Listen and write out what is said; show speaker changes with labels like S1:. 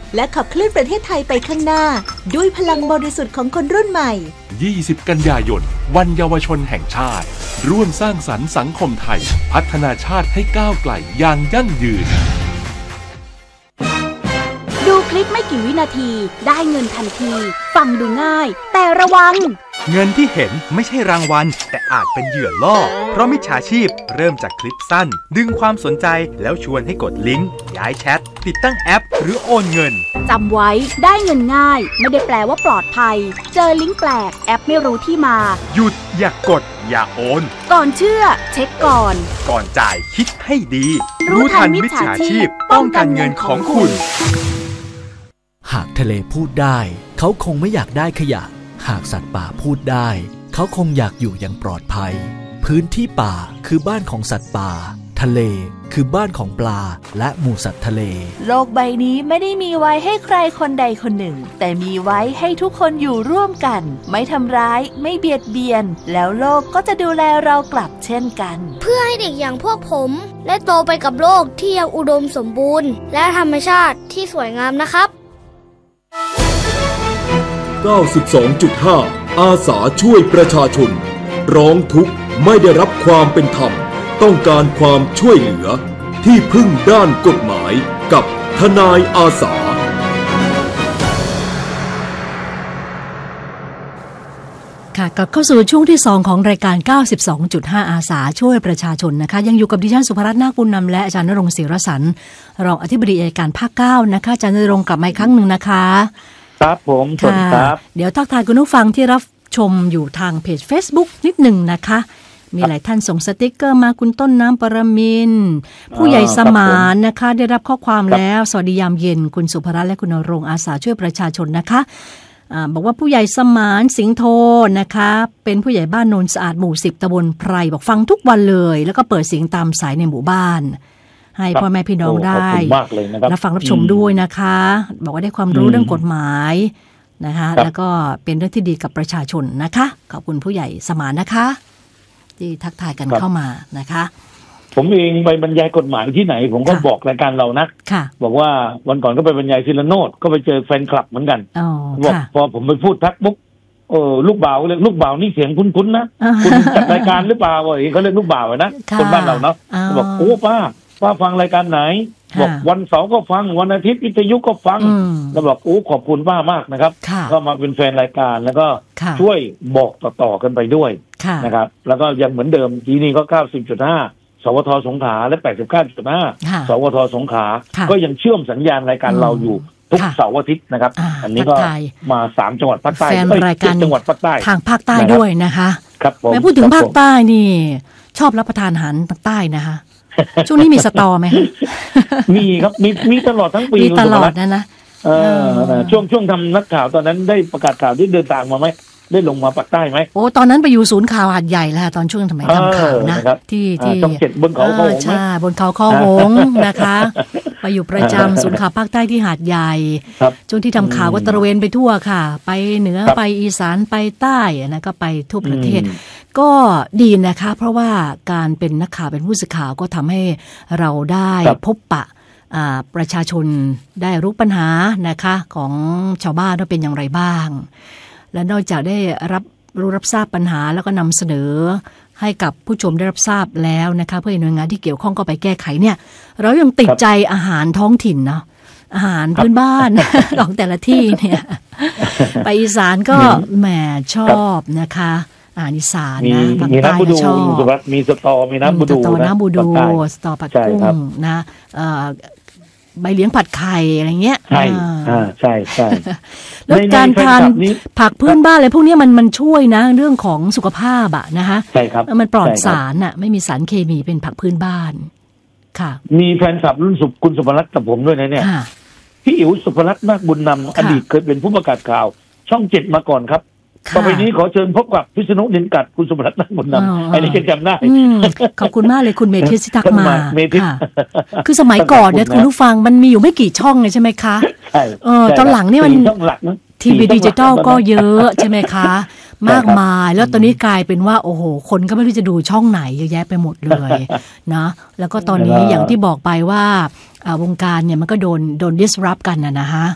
S1: และขับเคลื่อนประเทศไทยไปข้างหน้าด้วยพลังบริสุทธิ์ของคนรุ่นใหม่
S2: 20 กันยายนวันเยาวชนแห่งชาติร่วมสร้างสรรค์สังคมไทยพัฒนาชาติให้ก้าวไกลอย่างยั่งยืน
S3: ดูคลิปไม่กี่วินาทีได้เงินทันทีฟังดูง่ายแต่ระวัง
S4: เงินที่เห็นไม่ใช่รางวัลแต่อาจเป็นเหยื่อล่อเพราะมิจฉาชีพเริ่มจากคลิปสั้นดึงความสนใจแล้วชวนให้กดลิงก์ย้ายแชทติดตั้งแอปหรือโอนเงิน
S3: จำไว้ได้เงินง่ายไม่ได้แปลว่าปลอดภัยเจอลิงก์แปลกแอปไม่รู้ที่มา
S4: หยุดอย่ากดอย่าโอน
S3: ก่อนเชื่อเช็คก่อน
S4: จ่ายคิดให้ดีรู้ทันมิจฉาชีพป้องกันเงินของคุณ
S5: หากทะเลพูดได้เขาคงไม่อยากได้ขยะหากสัตว์ป่าพูดได้เขาคงอยากอยู่อย่างปลอดภัยพื้นที่ป่าคือบ้านของสัตว์ป่าทะเลคือบ้านของปลาและหมู่สัตว์ทะเล
S6: โลกใบนี้ไม่ได้มีไว้ให้ใครคนใดคนหนึ่งแต่มีไว้ให้ทุกคนอยู่ร่วมกันไม่ทำร้ายไม่เบียดเบียนแล้วโลกก็จะดูแลเรากลับเช่นกัน
S7: เพื่อให้เด็กอย่างพวกผมได้โตไปกับโลกที่ยังอุดมสมบูรณ์และธรรมชาติที่สวยงามนะครับ
S8: 92.5 อาสาช่วยประชาชนร้องทุกข์ไม่ได้รับความเป็นธรรมต้องการความช่วยเหลือที่พึ่งด้านกฎหมายกับทนายอาสา
S9: ค่ะกลับเข้าสู่ช่วงที่2ของรายการ 92.5 อาสาช่วยประชาชนนะคะยังอยู่กับดิฉันสุภรัตน์นาคบุญนำและอาจารย์ณรงค์ศิรสรรค์รองอธิบดีอัยการภาค9นะคะอาจารย์ณรงค์กลับมาอีกครั้งหนึ่งนะคะ
S10: ครับผมสวัสดีครับ
S9: เดี๋ยวทักทายคุณผู้ฟังที่รับชมอยู่ทางเพจ Facebook นิดหนึ่งนะคะมีหลายท่านส่งสติ๊กเกอร์มาคุณต้นน้ำปรมินทร์ผู้ใหญ่สมานนะคะได้รับข้อความแล้วสวัสดียามเย็นคุณสุภรัตน์และคุณณรงค์อาสาช่วยประชาชนนะคะบอกว่าผู้ใหญ่สมานสิงห์โทนะคะเป็นผู้ใหญ่บ้านโนนสะอาดหมู่10ตำบลไพรบอกฟังทุกวันเลยแล้วก็เปิดเสียงตามสายในหมู่บ้านให้พ่อแม่พี่น้องได้รับฟังรับชมด้วยนะคะบอกว่าได้ความรู้เรื่องกฎหมายนะคะแล้วก็เป็นเรื่องที่ดีกับประชาชนนะคะขอบคุณผู้ใหญ่สมานนะคะที่ทักทายกันเข้ามานะคะ
S10: ผมเองไปบรรยายกฎหมายที่ไหนผมก็บอกรายการเรานะบอกว่าวันก่อนก็ไปบรรยายศิลโนดก็ไปเจอแฟนคลับเหมือนกันบอกพอผมไปพูดทักมุกลูกบ่าวเลยลูกบ่าวนี่เสียงคุ้นๆนะคุณจัดรายการหรือเปล่าเขาเรียกลูกบ่าวนะคนบ้านเราเนาะบอกโอ้ป้าฟังรายการไหนบอกวันเสาร์ก็ฟังวันอาทิตย์วิทยุก็ฟังแล้วบอกโอ้ขอบคุณป้ามากนะครับก็มาเป็นแฟนรายการแล้วก็ช่วยบอกต่อๆกันไปด้วยนะครับแล้วก็ยังเหมือนเดิมทีนี้ก็ 90.5 สวทสงขลาและ 89.5 สวทสงขลาก็ยังเชื่อมสัญญาณรายการเราอยู่ทุกเสาร์อาทิตย์นะครับอันนี้ก็มา3จังหวัดภาคใต้7จังหวัดภาคใต้
S9: ทางภาคใต้ด้วยนะคะ
S10: ครับผม
S9: ไม่พูดถึงภาคใต้นี่ชอบรับประทานอาหารภาคใต้นะคะช่วงนี้มีสตอไหมคะ
S10: มีครับมีตลอดทั้งปี
S9: มีตลอดนะ
S10: ช่วงทำนักข่าวตอนนั้นได้ประกาศข่าวที่เดินทางมาไหมได้ลงมาภาคใต้ไหม
S9: โอ้ตอนนั้นไปอยู่ศูนย์ข่าวหาดใหญ่แล้วตอนช่วงสมัยทำข่าวนะที่
S10: ต้อง7บนเขาคอหง
S9: ใช่บนเขาคอหงนะคะไปอยู่ประจำศูนย์ข่าวภาคใต้ที่หาดใหญ่ช่วงที่ทำข่าวก็ตระเวนไปทั่วค่ะไปเหนือไปอีสานไปใต้นะก็ไปทั่วประเทศก็ดีนะคะเพราะว่าการเป็นนักข่าวเป็นผู้สื่อข่าวก็ทำให้เราได้พบปะประชาชนได้รู้ปัญหานะคะของชาวบ้านว่าเป็นอย่างไรบ้างและนอกจากได้รับทราบปัญหาแล้วก็นำเสนอให้กับผู้ชมได้รับทราบแล้วนะคะเพื่อหน่วยงานที่เกี่ยวข้องก็ไปแก้ไขเนี่ยเรายังติดใจอาหารท้องถิ่นเนาะอาหารพื้นบ้านของแต่ละที่เนี่ยไปอีสานก็แหมชอบนะคะอีสานนะ
S10: มีน้ำบูดูมีสตอมีน้ำบูดู
S9: สตอผัดกุ้งนะใบเลี้ยงผัดไข่อะไรเงี้ย
S10: ใช่ใช่
S9: แล้วการทานผักพื้นบ้านอะไรพวกนี้มันช่วยนะเรื่องของสุขภาพอะนะคะ
S10: ใช่ครับ
S9: มันปลอดสารอะไม่มีสารเคมีเป็นผักพื้นบ้านค่ะ
S10: มีแฟนคลับรุ่นคุณสุภรัตน์กับผมด้วยนะเนี่ยพี่อิ๋วสุภรัตน์นาคบุญนำอดีตเคยเป็นผู้ประกาศข่าวช่อง7มาก่อนครับต่อไปนี้ขอเชิญพบกับพิษณุนินกัดคุณสุภรัตน์นาคบุญนำอันนี้จำได้
S9: ขอบคุณมากเลยคุณเมธิสิทักมาคือสมัยก่อนเนี่ยคุณผู้ฟังมันมีอยู่ไม่กี่ช่องเลยใช่ไหมคะ
S10: ใช่
S9: ตอนหลังนี่มันทีวีดิจิตอลก็เยอะใช่ไหมคะมากมายแล้วตอนนี้กลายเป็นว่าโอ้โหคนก็ไม่รู้จะดูช่องไหนเยอะแยะไปหมดเลยนะแล้วก็ตอนนี้อย่างที่บอกไปว่าวงการเนี่ยมันก็โดน disrupt กันนะฮะ